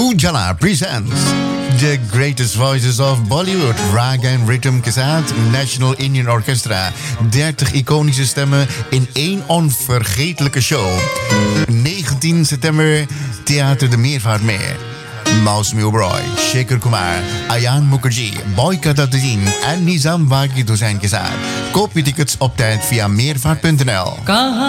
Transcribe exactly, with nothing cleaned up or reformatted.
Ujala presents the greatest voices of Bollywood, raga en rhythm के साथ National Indian Orchestra. dertig iconische stemmen in één onvergetelijke show. negentien september, Theater de Meervaartmeer. Mausmi Oberoi, Shekhar Kumar, Ayan Mukherjee, Boyka Dadin en Nizam Wagid Hussain के साथ. Koop je tickets op tijd via meervaart punt n l.